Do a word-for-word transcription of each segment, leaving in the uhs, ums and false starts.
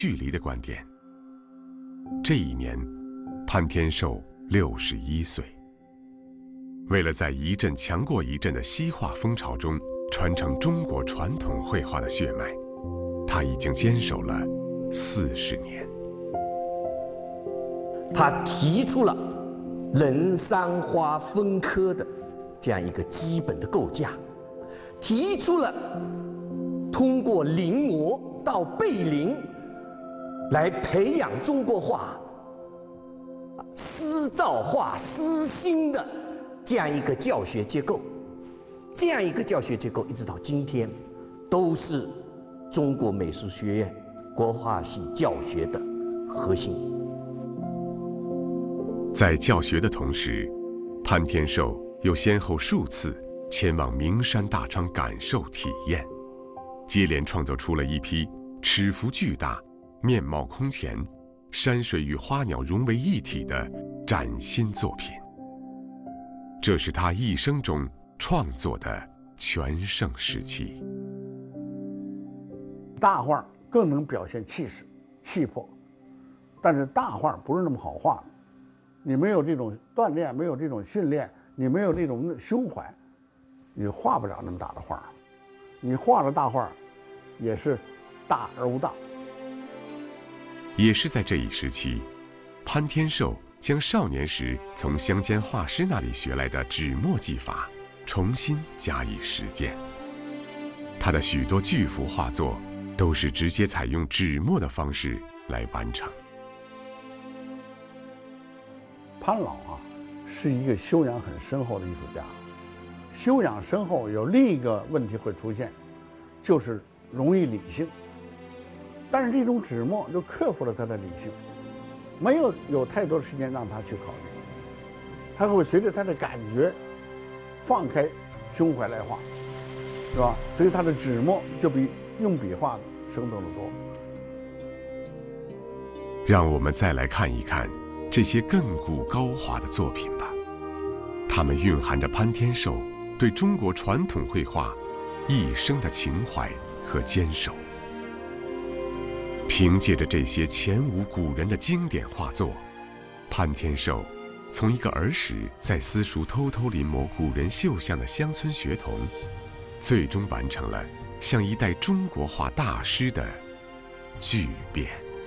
距离的观点。这一年，潘天寿六十一岁。为了在一阵强过一阵的西化风潮中传承中国传统绘画的血脉，他已经坚守了四十年。 他提出了人山花分科的这样一个基本的构架，提出了通过临摹到背临来培养中国画诗造画诗心的这样一个教学结构。这样一个教学结构一直到今天都是中国美术学院国画系教学的核心。 在教学的同时，潘天寿又先后数次前往名山大川感受体验，接连创作出了一批尺幅巨大、面貌空前、山水与花鸟融为一体的崭新作品。这是他一生中创作的全盛时期。 大画更能表现气势、气魄，但是大画不是那么好画的。你没有这种锻炼，没有这种训练，你没有这种胸怀，你画不了那么大的画。你画的大画，也是大而无当。 也是在这一时期，潘天寿将少年时从乡间画师那里学来的纸墨技法重新加以实践。他的许多巨幅画作都是直接采用纸墨的方式来完成。 潘老啊，是一个修养很深厚的艺术家。修养深厚有另一个问题会出现，就是容易理性。但是这种纸墨就克服了他的理性，没有有太多时间让他去考虑，他会随着他的感觉放开胸怀来画，是吧？所以他的纸墨就比用笔画的生动得多。 让我们再来看一看这些亘古高华的作品吧，它们蕴含着潘天寿对中国传统绘画一生的情怀和坚守。凭借着这些前无古人的经典画作，潘天寿从一个儿时在私塾偷偷临摹古人绣像的乡村学童，最终完成了像一代中国画大师的巨变。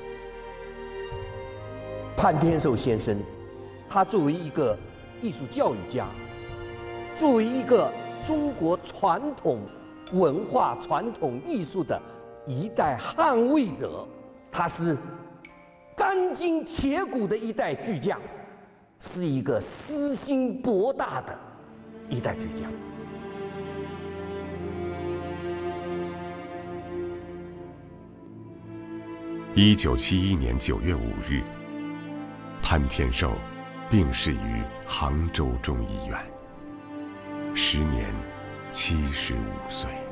潘天寿先生，他作为一个艺术教育家，作为一个中国传统文化、传统艺术的一代捍卫者，他是钢筋铁骨的一代巨匠，是一个私心博大的一代巨匠。 一九七一年九月五日，潘天寿病逝于杭州中医院，时年七十五岁。